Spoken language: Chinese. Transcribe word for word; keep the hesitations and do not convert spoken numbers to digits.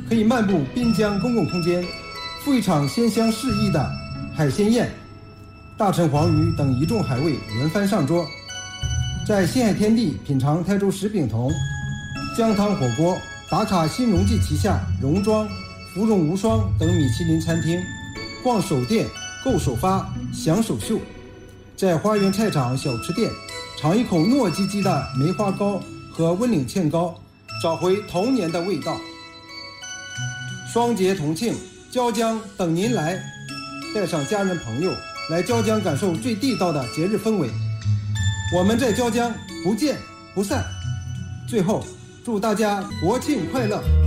可以漫步滨江公共空间，赴一场鲜香适宜的海鲜宴，大陈黄鱼等一众海味轮番上桌，在新海天地品尝台州石饼筒、姜汤火锅，打卡新荣记旗下荣庄、芙蓉无双等米其林餐厅，逛首店、购首发、享首秀，在花园菜场小吃店尝一口糯叽叽的梅花糕和温岭茜糕，找回童年的味道。双节同庆，椒江等您来，带上家人朋友来椒江感受最地道的节日氛围。我们在椒江不见不散。最后祝大家国庆快乐。